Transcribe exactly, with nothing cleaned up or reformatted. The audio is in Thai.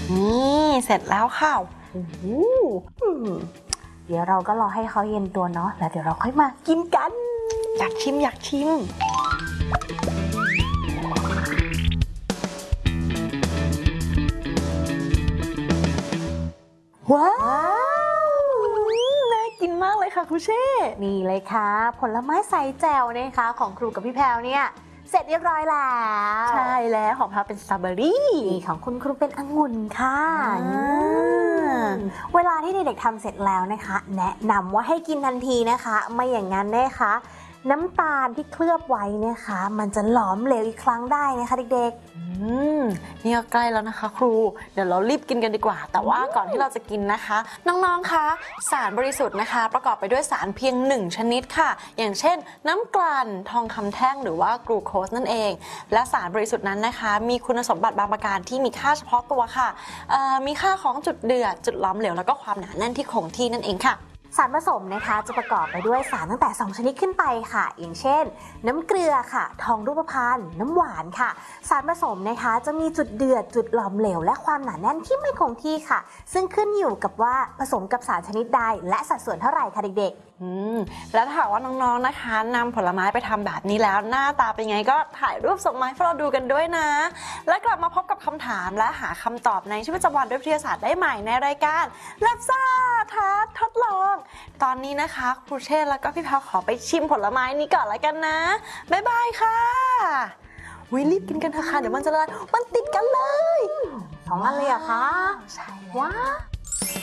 นี่เสร็จแล้วค่ะโอ้โหเดี๋ยวเราก็รอให้เขาเย็นตัวเนาะแล้วเดี๋ยวเราค่อยมากินกันอยากชิมอยากชิมว้าวน่ากินมากเลยค่ะครูเช่นี่เลยค่ะผลไม้ใสแจ่วนะคะของครูกับพี่แพรวเนี่ยเสร็จเรียบร้อยแล้วใช่แล้วของพาเป็นสตรอเบอรี่นี่ของคุณครูเป็นองุ่นค่ะเวลาที่เด็กๆทำเสร็จแล้วนะคะแนะนำว่าให้กินทันทีนะคะไม่อย่างนั้นนะคะน้ำตาลที่เคลือบไว้นะคะมันจะหลอมเหลวอีกครั้งได้นะคะเด็กๆอืมนี่ก็ใกล้แล้วนะคะครูเดี๋ยวเรารีบกินกันดีกว่าแต่ว่าก่อนที่เราจะกินนะคะน้องๆคะสารบริสุทธิ์นะคะประกอบไปด้วยสารเพียงหนึ่งชนิดค่ะอย่างเช่นน้ำกลั่นทองคำแท่งหรือว่ากลูโคสนั่นเองและสารบริสุทธิ์นั้นนะคะมีคุณสมบัติบางประการที่มีค่าเฉพาะตัวค่ะมีค่าของจุดเดือดจุดล้อมเหลวแล้วก็ความหนาแน่นที่คงที่นั่นเองค่ะสารผสมนะคะจะประกอบไปด้วยสารตั้งแต่สองชนิดขึ้นไปค่ะอย่างเช่นน้ำเกลือค่ะทองรูปพรรณน้ำหวานค่ะสารผสมนะคะจะมีจุดเดือดจุดหลอมเหลวและความหนาแน่นที่ไม่คงที่ค่ะซึ่งขึ้นอยู่กับว่าผสมกับสารชนิดใดและสัดส่วนเท่าไหร่ค่ะเด็กๆอืมแล้วถ้าหากว่าน้องๆนะคะนำผลไม้ไปทำแบบนี้แล้วหน้าตาเป็นไงก็ถ่ายรูปส่งมาให้พวกเราดูกันด้วยนะและกลับมาพบกับคำถามและหาคำตอบในชีวิตประจำวันด้วยวิทยาศาสตร์ได้ใหม่ในรายการลับซ่าท้าทดลองตอนนี้นะคะครูเชษแล้วก็พี่แพรวขอไปชิมผลไม้นี้ก่อนละกันนะบ๊ายบายค่ะวิรีบกินกันเถอะค่ะเดี๋ยวมันจะละลายมันติดกันเลยสองอันเลยอะคะใช่ว้าว